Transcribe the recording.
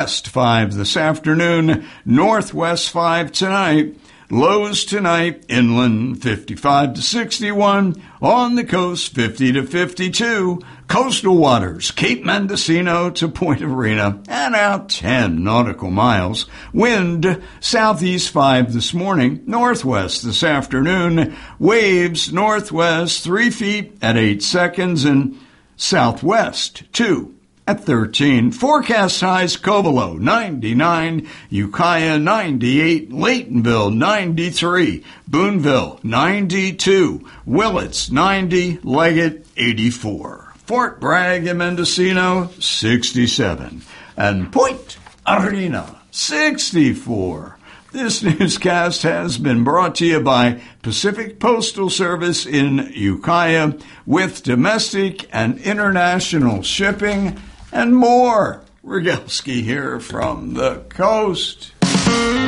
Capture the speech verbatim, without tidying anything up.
west five this afternoon, northwest five tonight. Lows tonight, inland fifty-five to sixty-one, on the coast fifty to fifty-two, coastal waters Cape Mendocino to Point Arena, and out ten nautical miles. Wind southeast five this morning, northwest this afternoon, waves northwest three feet at eight seconds, and southwest two at thirteen. Forecast highs: Covelo ninety-nine, Ukiah ninety-eight, Laytonville ninety-three, Boonville ninety-two, Willits ninety, Leggett eighty-four, Fort Bragg and Mendocino sixty-seven, and Point Arena sixty-four. This newscast has been brought to you by Pacific Postal Service in Ukiah, with domestic and international shipping and more. Rogalski here from the coast.